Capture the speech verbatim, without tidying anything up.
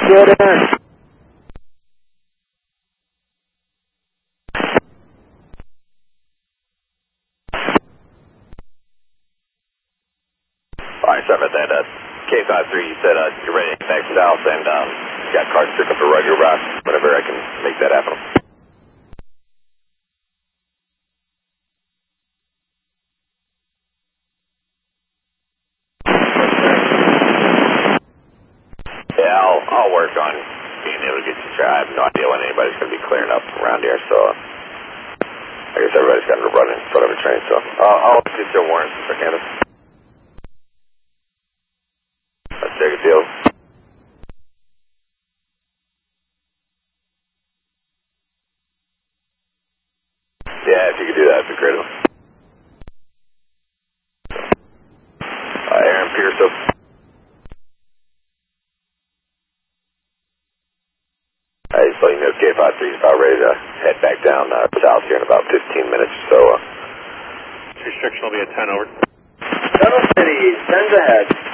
Get in. Alright, sorry about that. Uh, K five three, you said uh, you're ready to get back south and um, got cars pick up a regular route whenever I can make that happen. Yeah, I'll, I'll work on being able to get you try. I have no idea when anybody's going to be clearing up around here, so I guess everybody's got to run in front of a train, so uh, I'll get your warrants if I can. Let's take a deal. Yeah, if you could do that, it'd be great. Uh, Aaron Pearson. I just let you know K five three is about ready to head back down uh, south here in about fifteen minutes, so uh, Restriction will be at ten over. Tunnel City, tens ahead.